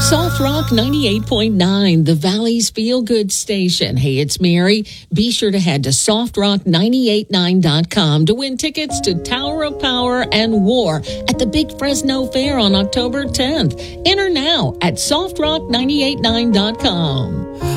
Soft Rock 98.9, the Valley's feel-good station. Hey, it's Mary. Be sure to head to softrock989.com to win tickets to Tower of Power and War at the Big Fresno Fair on October 10th. Enter now at softrock989.com.